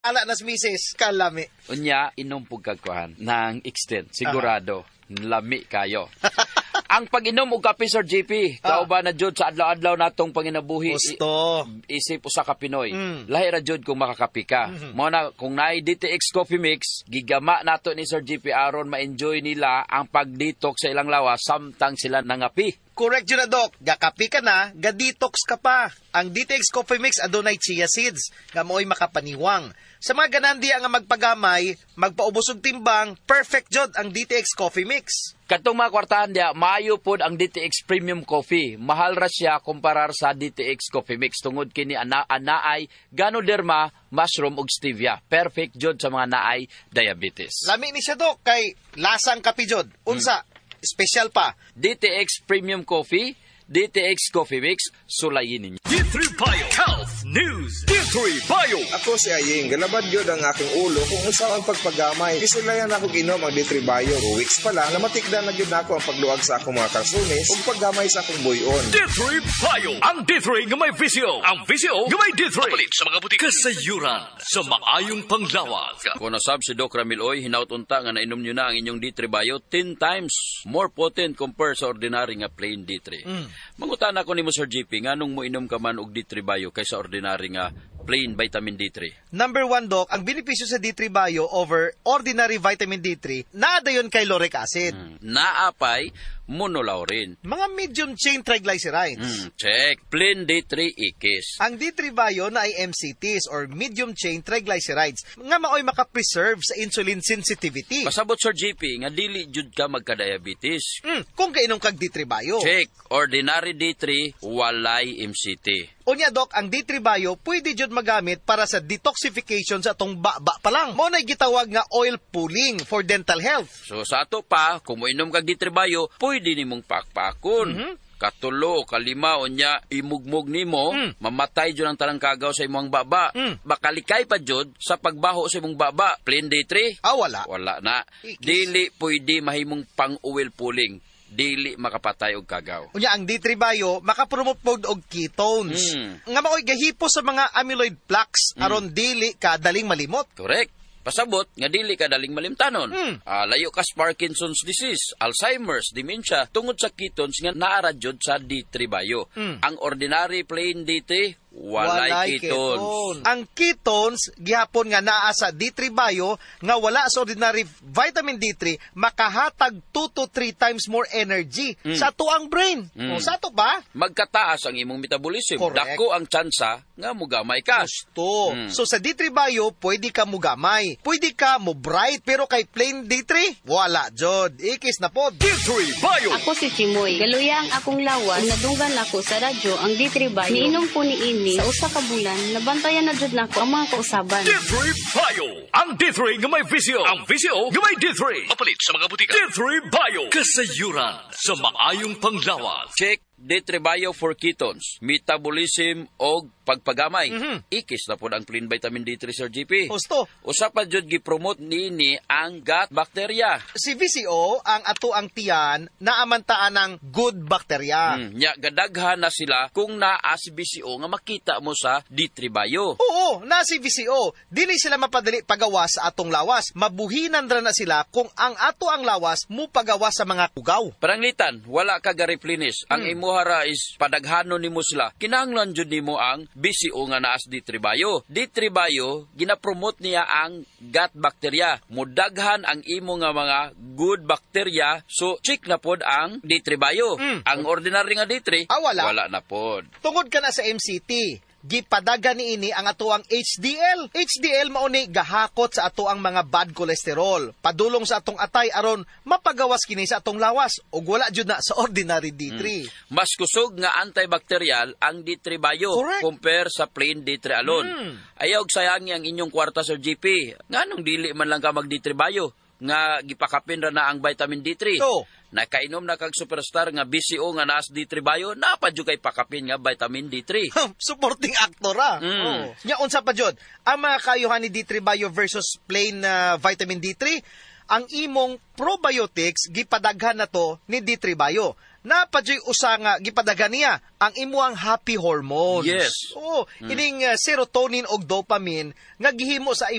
Ala nas misis, kalami. Unya, inom pug kagkuhan ng extent. Sigurado, lami kayo. Ang pag-inom og kape, Sir JP, kauban na jud sa adlaw-adlaw natong panginabuhi. Gusto. Isip usa ka Pinoy. Lahi ra jud kung makakapi ka. Mo na kung naay DTX Coffee Mix, gigama nato ni Sir JP aron ma-enjoy nila ang pag-detox sa ilang lawas samtang sila nangapi. Correct yun na, Doc. Gakapi ka na, ga-detox ka pa. Ang DTX Coffee Mix adunay chia seeds, nga mo'y makapaniwang. Sa mga ganandiya nga magpagamay, magpaubos og timbang, perfect jud ang DTX Coffee Mix. Katong mga kwartahan dia, maayo pod ang DTX Premium Coffee. Mahal ra siya kumparar sa DTX Coffee Mix. Tungod kini anaay Ganoderma, mushroom ug stevia. Perfect jud sa mga naay diabetes. Lami ni siya, Doc, kay lasang kapi jud. Unsa, special pa. DTX Premium Coffee, DTX Coffee Mix, sulayin ninyo. D3 Bio Health News. D3 Bio. Ako si Aying, galabad yun ang aking ulo kung usaw ang pagpagamay. Kisulayan ako ginom ang D3 Bio. 2 weeks pa lang, namatikdan na yun ako ang pagluag sa akong mga karsunes ug paggamay sa akong buyon. D3 Bio. Ang D3 nga may visyo. Ang visyo nga may D3. Palit sa mga butika. Kasayuran sa maayong panglawag. Kung nasab si Doc Ramil Oy, hinaut-unta nga nainom nyo na ang inyong D3 Bio 10 times more potent compared sa ordinary nga plain D3. Mangutan ako ni mo, Sir JP, nga nung mo inom ka man og D3 Bio kaysa ordinary nga plain vitamin D3. Number 1, Doc, ang benepisyo sa D3 Bio over ordinary vitamin D3, naadayon kay lauric acid. Naapay monolaurin. Mga medium chain triglycerides. Check. Plain D3 ikis. Ang D3 Bio na ay MCTs or medium chain triglycerides nga maoy makapreserve sa insulin sensitivity. Pasabot, Sir JP, nga dili jud ka magka-diabetes. Kung kainom kag D3 Bio. Check. Ordinary D3, walay MCT. Unya, Doc, ang D3 Bio pwede jud magamit para sa detoxification sa atong baba pa lang. Mo na gitawag nga oil pulling for dental health. So sa ato pa, kung moinom kag D3 Bio, pwede nimong pakpakon. Katulo, kalima, unya, imugmog nimo, mamatay jud ang tanang kagaw sa imong baba. Bakalikay pa jud sa pagbaho sa imong baba. Plain D3? Wala. Wala na. Dili pwede mahimong pang-oil pulling. Dili makapatay og kagaw. Unya, ang D3 Bio makapromote pod og ketones. Nga maoy gahipo sa mga amyloid plaques aron dili ka daling malimot. Correct. Pasabot nga dili ka daling malimtanon. Layo ka sa Parkinson's disease, Alzheimer's, dementia tungod sa ketones nga naara jud sa D3 Bio. Ang ordinary plain D3 walay ketones. Ang ketones gihapon nga naa sa D3 Bio nga wala sa ordinary vitamin D3 makahatag 2 to 3 times more energy sa tuang brain. O sa to ba? Magkataas ang imong metabolism. Correct. Dako ang tsansa nga mugamay ka. Gusto. So sa D3 Bio pwede ka mugamay, pwede ka mo bright, pero kay plain D3 wala jud. Ikis na pod. D3 Bio. Ako si Chimoy. Galuya ang akong lawas. Nadugan ako sa radyo ang D3 Bio. Niinom ko ni ini sa usa ka bulan. Nabantayan na jud nako ang mga kausaban. D3 Bio. Ang D3 nga may visyo. Ang visyo nga may D3. Papalit sa mga butika. D3 Bio. Kasayuran sa maayong panglawag. Check. D3 Bio for ketones, metabolism og pagpagamay. Ikis na po ang plain vitamin D3, Sir GP. Gusto. Usapan jud gi-promote niini ang gut bacteria. Si VCO ang ato ang tiyan na amantaan ng good bacteria. Nya gadaghan na sila kung naa si VCO nga makita mo sa D3 Bio. Oo, na si VCO. Dili sila mapadali pagawas sa atong lawas. Mabuhinan ra na sila kung ang ato ang lawas mo pagawas sa mga kugaw. Paranglitan, wala ka ga-replenish. Ang imuhara is padaghanon nimo sila. Kinahanglan jud nimo ang VCO nga naas D3 Bio. D3 Bio, gina-promote niya ang gut bacteria. Mudaghan ang imo nga mga good bacteria. So, check na pod ang D3 Bio. Ang ordinary nga D3, wala. Wala na pod. Tungod ka na sa MCT, gipadaga ni ini ang ato ang HDL. HDL mauni gahakot sa ato ang mga bad cholesterol. Padulong sa atong atay aron mapagawas kini sa atong lawas ug wala jud na sa ordinary D3. Mas kusog nga antibacterial ang D3 Bio compare sa plain D3 alone. Ayaw sayangi ang inyong kwarta, Sir GP. Nganong dili man lang ka mag D3 Bio nga gipakapin ra na ang vitamin D3. So, nakainom na kag superstar nga BCO nga naas D3 Bio, napadyo kay pakapin nga vitamin D3. Supporting actor Nya unsa pa jud ang mga kayuhan ni D3 Bio versus plain vitamin D3? Ang imong probiotics gipadaghan na to ni D3 Bio. Napadyoy usa nga gipadaghan niya ang imuang happy hormones. Yes. Ining serotonin og dopamine nga gihimo sa